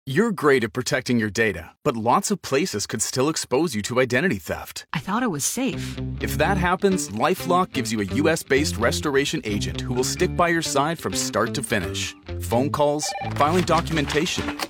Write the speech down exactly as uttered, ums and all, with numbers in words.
You're great at protecting your data, but lots of places could still expose you to identity theft. I thought it was safe. If that happens, LifeLock gives you a U S-based restoration agent who will stick by your side from start to finish. Phone calls, filing documentation,